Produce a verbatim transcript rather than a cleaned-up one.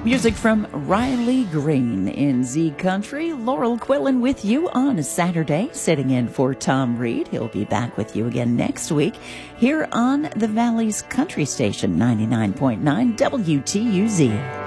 Music from Riley Green in Z Country. Laurel Quillen with you on a Saturday, sitting in for Tom Reed. He'll be back with you again next week here on the Valley's Country Station, ninety-nine point nine W T U Z.